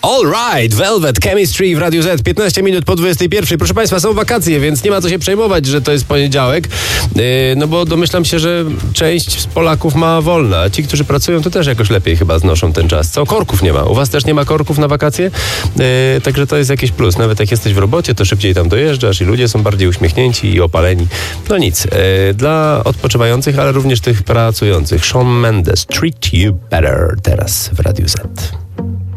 All right, Velvet Chemistry w Radiu Z, 15 minut po 21. Proszę Państwa, są wakacje, więc nie ma co się przejmować, że to jest poniedziałek, no bo domyślam się, że część z Polaków ma wolne, a ci, którzy pracują, to też jakoś lepiej chyba znoszą ten czas. Co? Korków nie ma. U Was też nie ma korków na wakacje? Także to jest jakiś plus. Nawet jak jesteś w robocie, to szybciej tam dojeżdżasz i ludzie są bardziej uśmiechnięci i opaleni. No nic. Dla odpoczywających, ale również tych pracujących. Shawn Mendes, Treat You Better teraz w Radiu Z.